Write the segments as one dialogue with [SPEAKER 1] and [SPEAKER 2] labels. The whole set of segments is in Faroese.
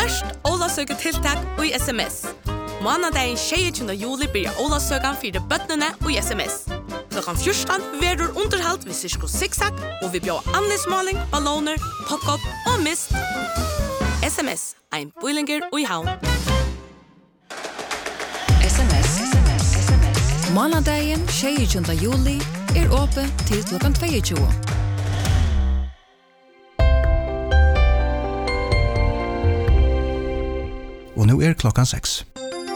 [SPEAKER 1] Størst Ólavsøka tiltak og i SMS. Måndagen 26. juli blir Ólavsøkan for bøttene og i SMS. Klokkan 14 verður underhalt ved Cirkus Zigzag, og vi bjør anledningsmåling, balloner, popcorn og mist. SMS, ein bøylinger og i havn.
[SPEAKER 2] SMS. Måndagen 26. juli åpen til klokkan 22.
[SPEAKER 3] Og nå klokkan 6.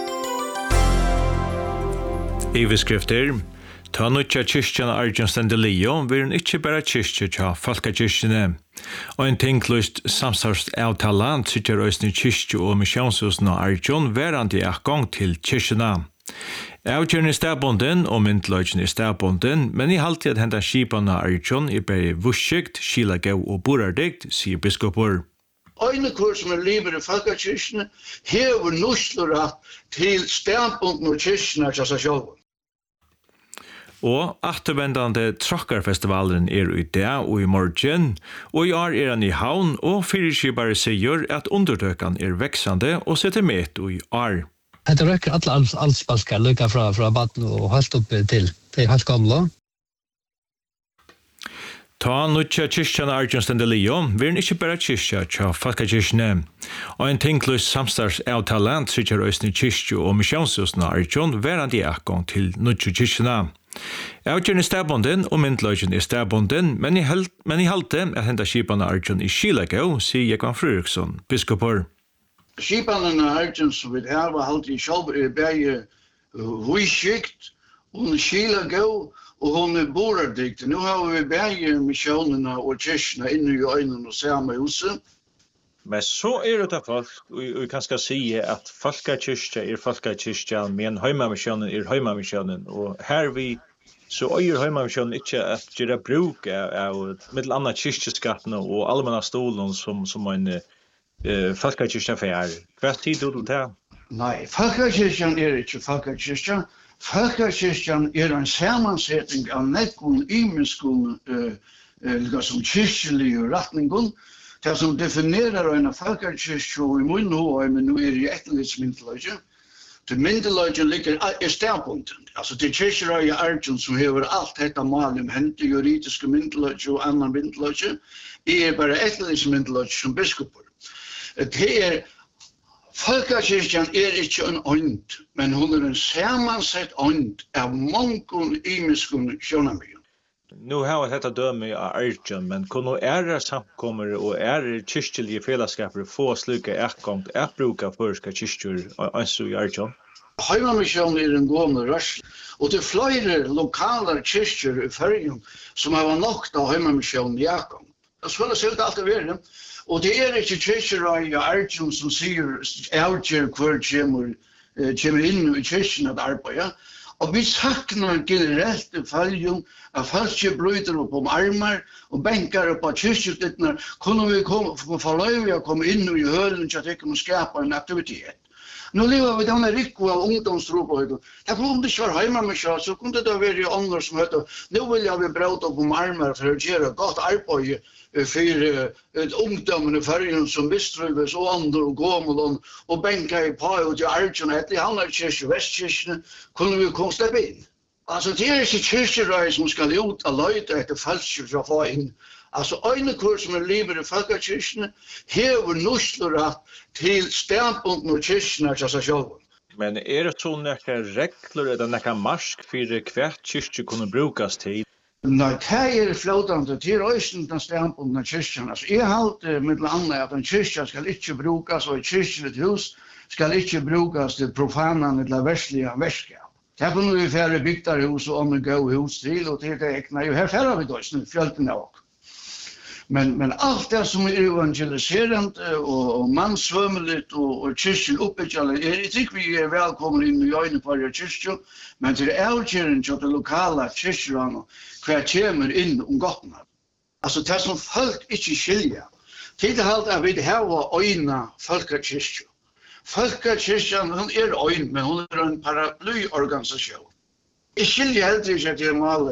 [SPEAKER 4] Iveskrifter. Ta nutja kyrkjana Arjun Stendelio vil hun ikke bare kyrkje tja folkekyrkjene. Og en tinglust samstarst avtala sitter røysni kyrkje og misjonshusna Arjun verandi gang til kyrkjena. Avgjørende stedbonden og myndløgjen stedbonden, men I halvtid at henta skipana Arjun bare vussikt, skilagau og borardikt, sier biskopor.
[SPEAKER 5] Øyne kurs som livet I folkekyrkjene hever nusslurrat til stedbonden og kyrkjene til seg sjálv.
[SPEAKER 4] Og attervendande Tråkkarfestivalen I dag og I morgen, og I år han I havn, og fyrskipare sier at undertøkan veksande og setter med I år.
[SPEAKER 6] Det røkker alle allspaskar, lykka fra baden og helt opp til det helt gamla.
[SPEAKER 4] Ta nutja kyrkjana Arjun Stendelio vil ikke bare kyrkja tja folkekyrkjene. Og en tingløs samstarvsavtale sitter røysni kyrkje og misjonshusna Arjun verandi gang til nutja kyrkjene. Avgjørende stedbonden og myndløgjen stedbonden, men I halte at henta skipana Arjun I Skilagau, sier Jekvan Frøriksson, biskopor.
[SPEAKER 5] Skipana Arjun som vi har halte I sjálv begge vuskikt, hun Skilagau, og hun borardikt. Nå har vi begge misjonene og kyrkjene inne I øynene og samme huset.
[SPEAKER 7] Men så det folk, og vi kan skal si at folkekyrkja folkekyrkja, men heimamisjonen heimamisjonen, og her vi så øyer heimamisjonen ikke at gjøre bruk av middel annet kyrkjeskattene og allmänna stolen som en folkekyrkja fær. Hva tid du til?
[SPEAKER 5] Nei, folkekyrkjan ikke folkekyrkja. Folkekyrkjan en sammansetning av nekkun imenskun som kyrkjelig retningun. Det som definerar en folkekyrkja I munn og men nå I etterlidsmyndeløgje. Til myndeløgjen ligger stedpunkten. Altså til kyrkjerøy Arjun som hever alt dette malim hente juridiske myndeløgje og annan myndeløgje. I bare etterlidsmyndeløgje som biskopor. Det folkekyrkjan ikke en ånd, men hun en samansett ånd av mange imenskun sjónamigjon.
[SPEAKER 7] Nu har vi detta døme av Arjun, men kunne samkommer og kyrkjelige fellesskaper få sluka etgångt bruka førska kyrkjur anså I Arjun?
[SPEAKER 5] Heimamisjon en gående rørsel, og det flere lokale kyrkjur I Førjun som har nokt av heimamisjon I etgångt. Det skulle se ut alt det være. Og det ikke kyrkjer I Arjun som sier avgjør hver kommer inn I kyrkjen at arbeide. Og vi saknar generelt I Førjun at folk bryter opp om armar og bänkar opp av kyrkjutlittene, kunne vi få løyve å komme inn I hølen til at ikke må skapa en aktivitet. Nå lever vi denne rikko av ungdomstropa. Det kunne ikke være heima med seg, så kunne det være andre som høyde, nå vil jeg vi brøt opp om armar for å gjøre godt arbeid for ungdommen I Førjun som mistrøyves og andre og gåmål og bänka I pa og til Arjun, etter Handlarkirke og Vestkirkene, kunne vi komme steppe inn. Altså, det ikke kyrkjerøy som skal ut og løyte etter falskje fra få inn. Altså, øynekurs som livet I folkekyrkjene hever nusslurrat til stedbunden og kyrkjene til seg selv.
[SPEAKER 7] Men det så nekka regler eller nekka marsk for hvert kyrkje kunne brukes til?
[SPEAKER 5] Nei, det flåtande til øysen den stedbunden av kyrkjene. Altså, jeg halte med annet at en kyrkje skal ikke brukes, og et kyrkjelig hus skal ikke brukes til profanen eller verslige verskap. Her kunne vi færre bygdarhus og andre gode hus til, og til det ekne jo her færre vi døysene, fjøltene også. Men alt det som evangeliserende og mannsvømmeligt og kyrkjel oppbyggende, jeg tror vi velkommen inn I øynene på kyrkjel, men til avgjøren til det lokale kyrkjelen, hva kommer inn godtene. Altså det som folk ikke skiljer, til det halt at vi har øyne folkekyrkjel. Folkekyrkjan, hun øyn, men hun en paraplyorganisasjon. Jeg skiljer helt ikke til målet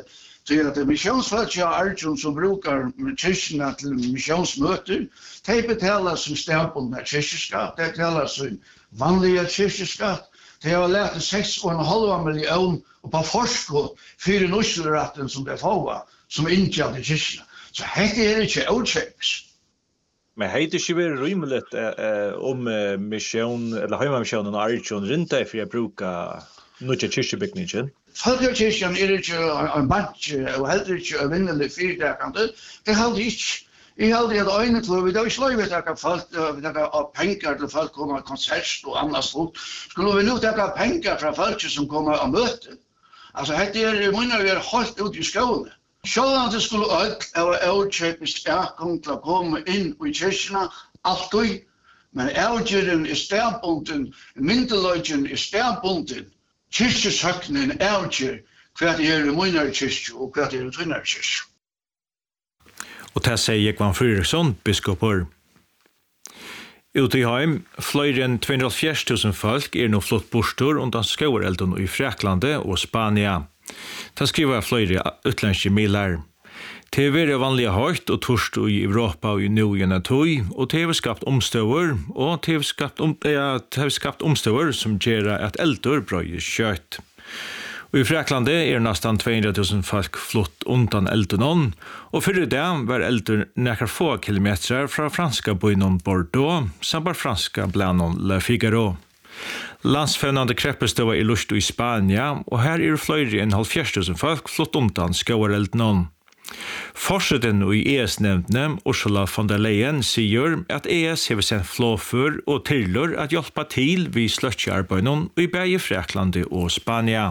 [SPEAKER 5] Så att missionsfolk Arjun som brukar kyrkorna till missionsmöten, de betalar sin stämpelna kyrkoskatt, de betalar sin vanliga kyrkoskatt, de har lärt 6,5 miljoner och på forskott för den usselrätten som de får, som inte är kyrkorna. Så det är inte outchecks.
[SPEAKER 7] Men hej det skulle vara rimligt om mission eller hemmissionen och Arjun runt där för att bruka några kyrkobyggningen.
[SPEAKER 5] Folkekirken är inte en bank och heller inte en vinnelig fyrtäckande. Det hade inte. Jag hade att ögonen till vi då slår vi att folk av pengar till folk kommer konsert och annat sånt. Skulle vi nu ta pengar från folk som kommer och möte. Alltså det är många vi har hållit ut i skolan. Så det skulle outcheckist att komma in i kyrkorna alltid. Men outgören är stämpeln, myntelöjden är stämpeln. Kyrkjesøknen avgjør hva det er munnar kyrkje og hva det er tvinnar kyrkje.
[SPEAKER 4] Og det sier Ekvan Fryriksson, biskoper. Ute i heim, flere enn 240.000 folk er nå flott bostor undan skovereldon i Fraklande og Spania. Det skriver flere utlandske milar. Det er veldig vanlige høyt og torst i Europa og i Nujena tog, og det har skapt omstøver, og det har skapt omstøver som gjør at eldor brøyer kjøtt. Og i Fraklande er nesten 200.000 folk flott undan eldonon, og før det var eldor nekker få kilometer fra franska byen Bordeaux, samt franska blanon Le Figaro. Landsfennande kreppestøver i Lust i Spania, og her er flere enn 70.000 folk flott undan skovereldonon. Forsiden i ES-nevnene, Ursula von der Leyen, sier at ES har sendt flåfer og tiller at hjelpe til ved sløtjearbeidene i begge Fraklande og Spania.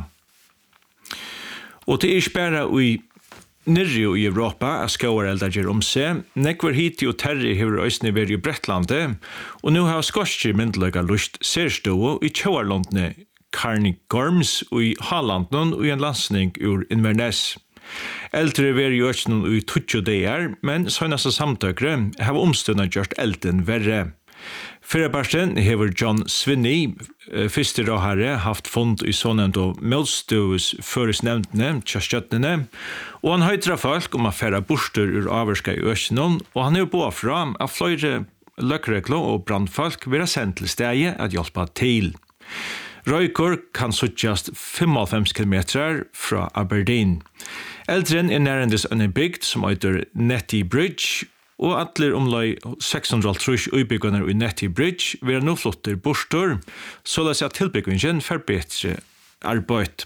[SPEAKER 4] Og det er ikke bare i nyrre i Europa at skovereldar gjør om seg. Nekvar hiti og terri hever øysene vært i Brettlande, og nå har skosjer myndelige lust særstående i Kjøarlandene Carnegorms og i Hallandene og i en landsning ur Inverness. Eldre var i økenen i 20 dager, men søgneste samtøkere har omstående gjort elden verre. Fyrrebarsten hever John Svinney, første råherre, haft fond i sånne og medstøves føresnevntene, kjørstøttene, og han høytra folk om å fære borster ur averska i økenen, og han er på fram at flere løkregler og brandfolk vil ha sendt til stedet at hjelpe til. Røykor kan suttjast 55 kilometer fra Aberdeen. Eldren er nærendes en bygd som heter Netty Bridge, og atler omlai 630 utbyggene i Netty Bridge vil nå flotter bostor, så la seg at tilbyggingen for bedre arbeid.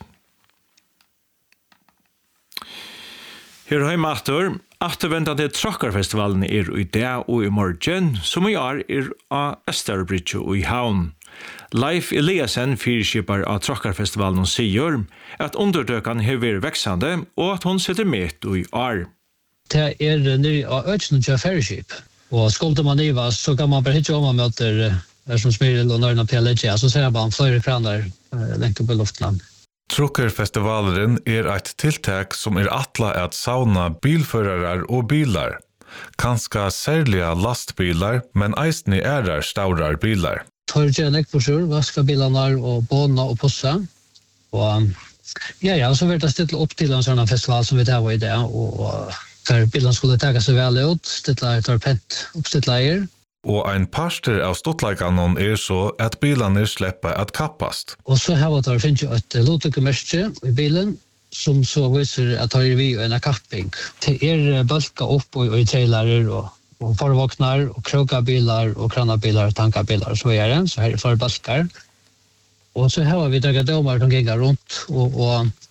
[SPEAKER 4] Her har jeg mater, attervendende Trakkarfestivalen er i dag og i morgen, som i år er av Østerbridge og i Havn. Leif Eliasen, fyrskipar av Trakkarfestivalen, sier at underdøkan har vært veksande, og at hun sitter med i år.
[SPEAKER 6] Det er nere av økene til fyrskip, og skolter man ivas, så kan man bare hitte om man møter som Smyril og Nørna PLG, så ser man flere kranar lengt opp i luftland.
[SPEAKER 8] Trakkarfestivalen er et tiltak som er atla at sauna bilførarar og bilar. Kanska særlige lastbilar, men eisne er staurar bilar.
[SPEAKER 6] Tar gjerne ekkursur, vaska bilarna og båna og pussa. Og så vil det stille opp til en sånn festival som vi tar i det, og der bilarna skulle taka seg vel ut, tar pent oppstillleier.
[SPEAKER 8] Og ein parster av stortleikanon er så at bilene slipper at kappast.
[SPEAKER 6] Og så har vi finnes jo et lotøkemerke i bilen, som så viser at det er vi en kapping. Det er bølka opp i trailerer og forvåknar, og krokabilar, og kranabilar, tankabilar, så er det. Så her er for bølkar. Og så har vi draget domar som ganger rundt, og